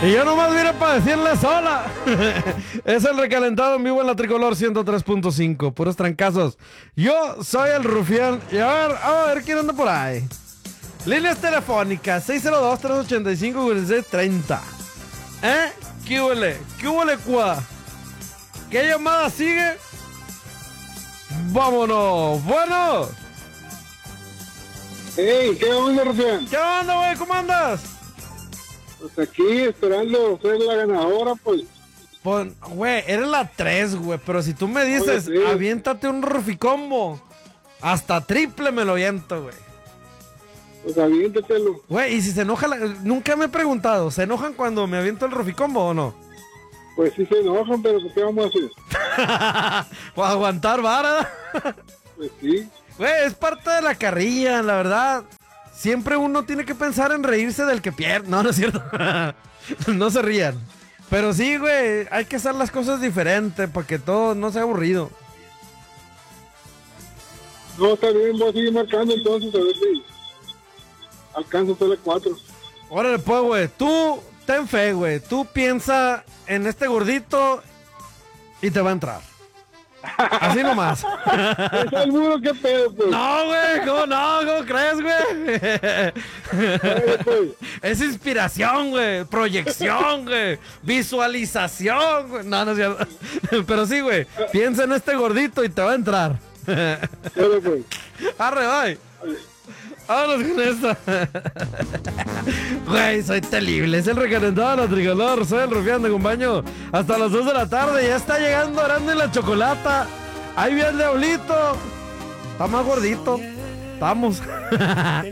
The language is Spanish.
Y yo nomás vine para decirle sola. Es el recalentado en vivo en la Tricolor 103.5. Puros trancazos. Yo soy el rufián. Y a ver quién anda por ahí. Líneas telefónicas 602-385-4630. ¿Qué huele? ¿Qué huele cuá? ¿Qué llamada sigue? ¡Vámonos! ¡Bueno! Hey, ¿qué onda, Rufián? ¿Qué onda, güey? ¿Cómo andas? Pues aquí esperando ser la ganadora, pues. Pues, güey, eres la 3, güey. Pero si tú me dices, Oye, sí. aviéntate un ruficombo, hasta triple me lo aviento, güey. Pues aviéntatelo. Güey, y si se enoja, nunca me he preguntado, ¿se enojan cuando me aviento el ruficombo o no? Pues sí se enojan, pero ¿qué vamos a hacer? Pues aguantar vara. Pues sí. Güey, es parte de la carrilla, la verdad. Siempre uno tiene que pensar en reírse del que pierde. No, no es cierto. No se rían. Pero sí, güey, hay que hacer las cosas diferentes para que todo no sea aburrido. No, está bien, voy a seguir marcando entonces, a ver si alcanzo a hacer las 4. Órale, pues, güey, tú ten fe, güey. Tú piensa en este gordito y te va a entrar. Así nomás. ¿Es el muro qué pedo, pues? No, güey, ¿cómo no? ¿Cómo crees, güey? Vale, pues. Es inspiración, güey. Proyección, güey. Visualización, güey. No, no es cierto. Pero sí, güey. Piensa en este gordito y te va a entrar. Vale, pues. Arre, bye. Vámonos con esta. Güey, soy terrible. Es el recalentado de la Tricolor. Soy el rufián de compañero. Hasta las 2 de la tarde. Ya está llegando Aranda y la Chocolata. Ahí viene el diablito. Está más gordito. Estamos.